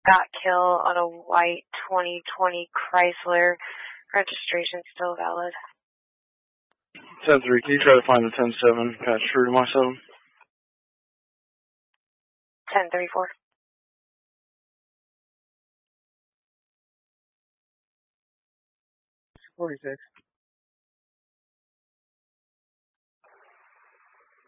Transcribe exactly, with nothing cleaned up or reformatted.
Scott Kill on a white twenty twenty Chrysler. Registration still valid. ten three, can you try to find the ten seven patch through to my seven? ten three four. forty-six.